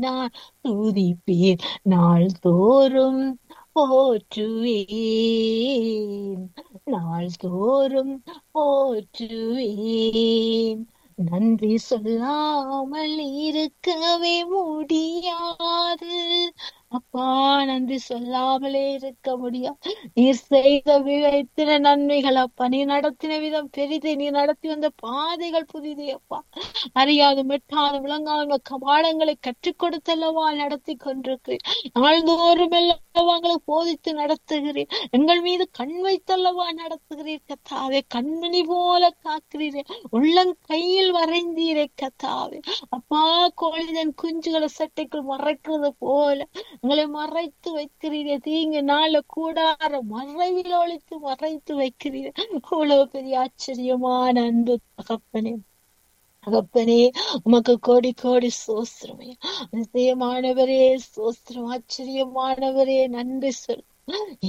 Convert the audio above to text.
நான் துதிப்பேன் நாள்தோறும் போற்றுவேன், நாள்தோறும் போற்றுவேன். நன்றி சொல்லாமல் இருக்கவே முடியாது அப்பா, நன்றி சொல்லாமலே இருக்க முடியாது. நீர் செய்த விதத்தின நன்மைகள் அப்பா, நீ நடத்தின விதம் பெரிது, நீ நடத்தி வந்த பாதைகள் புதிதே அப்பா. அறியாது மெட்டாத விளங்காத கபாடங்களை கற்றுக் கொடுத்தல்லவா நடத்தி கொண்டிருக்கிறேன். நாள்தோறும் எல்லாம் போதித்து நடத்துகிறேன். எங்கள் மீது கண் வைத்தல்லவா நடத்துகிறீர் கத்தாவே. கண்மணி போல காக்கிறீரே, உள்ளங்கையில் வரைந்தீரே கத்தாவே. அப்பா, கோழிதன் குஞ்சுகளை சட்டைக்குள் மறைக்கிறது போல உங்களை மறைத்து வைக்கிறீரே. தீங்கு நாள கூடார மறைவில் ஒழித்து மறைத்து வைக்கிறீரே. அவ்வளவு பெரிய ஆச்சரியமான அன்பு தகப்பனே. தகப்பனே, உமக்கு கோடி கோடி சோஸ்திரமே. அதிசயமானவரே சோஸ்திரம், ஆச்சரியமானவரே நன்றி சொல்.